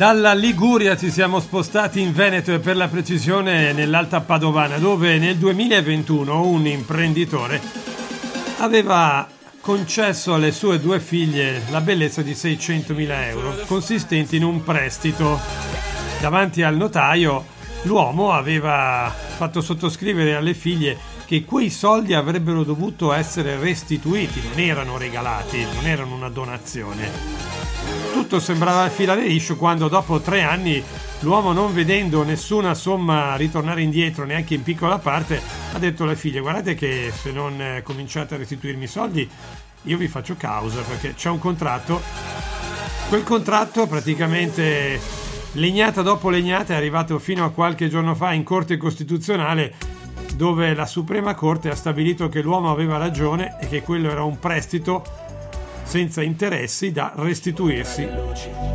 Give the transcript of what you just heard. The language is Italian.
Dalla Liguria ci siamo spostati in Veneto e per la precisione nell'Alta Padovana, dove nel 2021 un imprenditore aveva concesso alle sue due figlie la bellezza di 600.000 euro, consistenti in un prestito. Davanti al notaio l'uomo aveva fatto sottoscrivere alle figlie che quei soldi avrebbero dovuto essere restituiti, non erano regalati, non erano una donazione. Tutto sembrava filare liscio quando dopo 3 anni l'uomo, non vedendo nessuna somma ritornare indietro neanche in piccola parte, ha detto alle figlie: guardate che se non cominciate a restituirmi i soldi io vi faccio causa, perché c'è un contratto. Quel contratto praticamente legnata dopo legnata è arrivato fino a qualche giorno fa in Corte Costituzionale, dove la Suprema Corte ha stabilito che l'uomo aveva ragione e che quello era un prestito senza interessi da restituirsi